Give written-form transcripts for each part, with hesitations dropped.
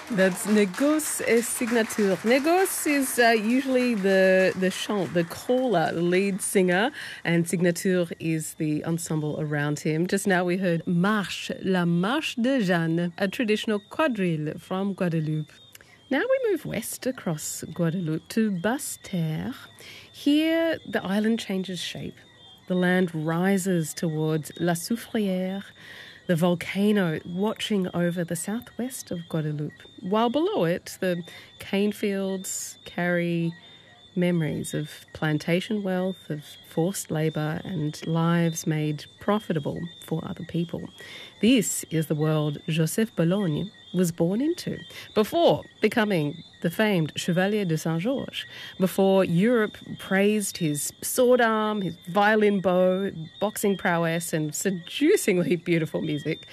That's Négoce et Signature. Négoce is usually the chant, the caller, the lead singer, and Signature is the ensemble around him. Just now we heard Marche, La Marche de Jeanne, a traditional quadrille from Guadeloupe. Now we move west across Guadeloupe to Basse-Terre. Here the island changes shape. The land rises towards La Soufrière, the volcano watching over the southwest of Guadeloupe, while below it the cane fields carry memories of plantation wealth, of forced labour and lives made profitable for other people. This is the world Joseph Bologne was born into before becoming the famed Chevalier de Saint-Georges, before Europe praised his sword arm, his violin bow, boxing prowess and seducingly beautiful music.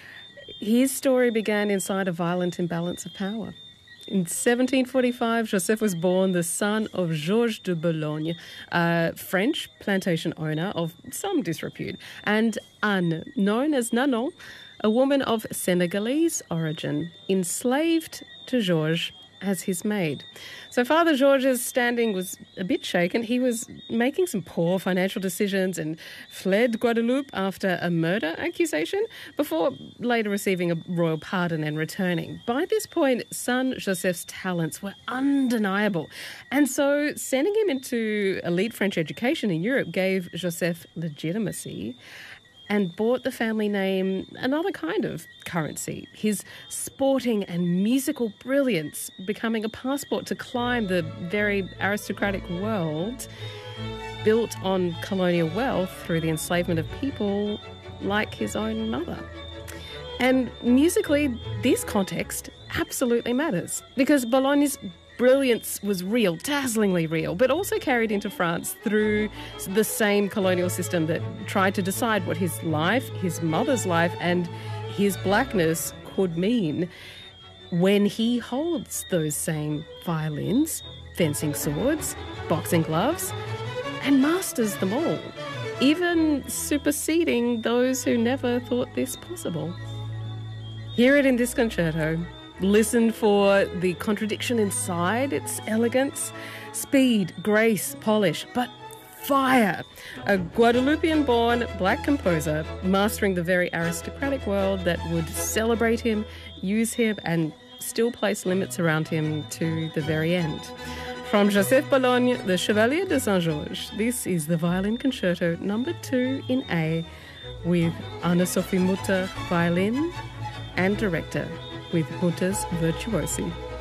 His story began inside a violent imbalance of power. In 1745, Joseph was born the son of Georges de Bologne, a French plantation owner of some disrepute, and Anne, known as Nanon, a woman of Senegalese origin, enslaved to Georges as his maid. So Father Georges' standing was a bit shaken. He was making some poor financial decisions and fled Guadeloupe after a murder accusation before later receiving a royal pardon and returning. By this point, son Joseph's talents were undeniable. And so sending him into elite French education in Europe gave Joseph legitimacy and bought the family name another kind of currency, his sporting and musical brilliance becoming a passport to climb the very aristocratic world built on colonial wealth through the enslavement of people like his own mother. And musically, this context absolutely matters because Bologne's brilliance was real, dazzlingly real, but also carried into France through the same colonial system that tried to decide what his life, his mother's life, and his blackness could mean when he holds those same violins, fencing swords, boxing gloves, and masters them all, even superseding those who never thought this possible. Hear it in this concerto. Listen for the contradiction inside its elegance, speed, grace, polish, but fire. A Guadeloupean-born black composer mastering the very aristocratic world that would celebrate him, use him, and still place limits around him to the very end. From Joseph Bologne, the Chevalier de Saint-Georges, this is the Violin Concerto No. 2 in A with Anne-Sophie Mutter, violin, and director with Mutter's virtuosi.